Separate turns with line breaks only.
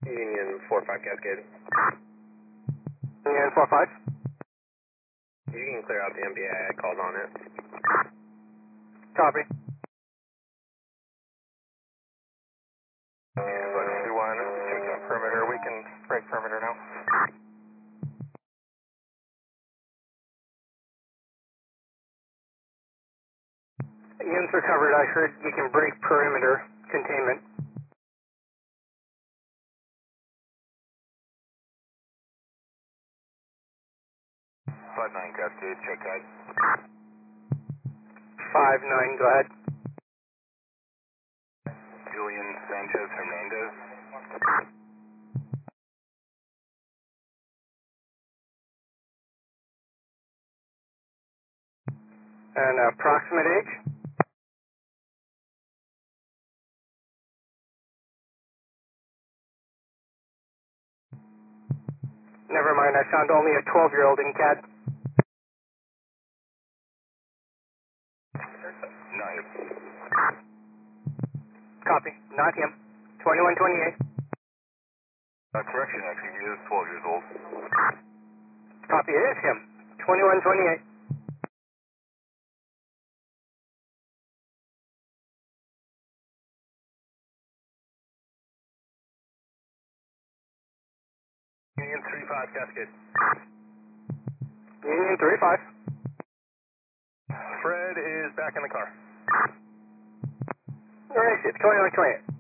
Union 4-5 Cascade.
Union 4-5.
You can clear out the MPA, I called on it.
Copy.
Flex 2-1, check out perimeter. We can break perimeter now.
Units recovered. I heard you can break perimeter containment.
5-9 Cascade, check tag.
5-9, go ahead.
Julian Sanchez Hernandez.
And approximate age? Never mind, I found only a 12-year-old in CAD.
Not him.
Copy, not him. 2128.
Correction, actually, he is 12 years old.
Copy, it is him. 2128.
Union 3-5 Cascade.
Union 3-5.
Fred is back in the car.
Alright, it's 2128.